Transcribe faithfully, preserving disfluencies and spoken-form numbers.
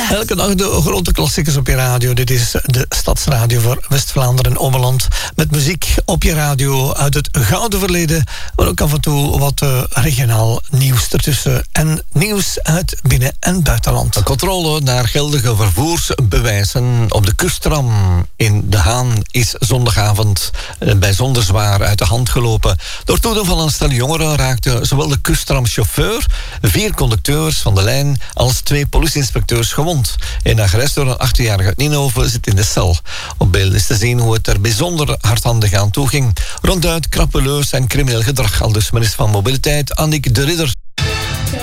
Elke dag de grote klassiekers op je radio. Dit is de Stadsradio voor West-Vlaanderen en Ommeland. Met muziek op je radio uit het gouden verleden. Maar ook af en toe wat uh, regionaal nieuws ertussen. En nieuws uit binnen- en buitenland. Een controle naar geldige vervoersbewijzen op de kusttram in De Haan is zondagavond uh, bijzonder zwaar uit de hand gelopen. Door toedoen van een stel jongeren raakten zowel de kusttramchauffeur, vier conducteurs van de lijn als twee politieinspecteurs gewond. Een agres door een achttienjarige uit Nienhoven zit in de cel. Op beeld is te zien hoe het er bijzonder hardhandig aan toe ging. Ronduit krappeleus en crimineel gedrag, aldus minister van Mobiliteit Annick de Ridder.